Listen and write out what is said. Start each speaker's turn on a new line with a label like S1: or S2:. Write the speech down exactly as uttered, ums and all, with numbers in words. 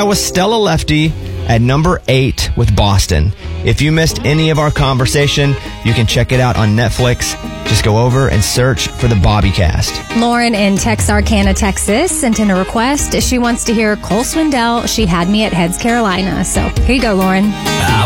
S1: Carolina was Stella Lefty at number eight with Boston. If you missed any of our conversation, you can check it out on Netflix. Just go over and search for the Bobbycast.
S2: Lauren in Texarkana, Texas sent in a request. She wants to hear Cole Swindell, She Had Me at Heads, Carolina. So here you go, Lauren.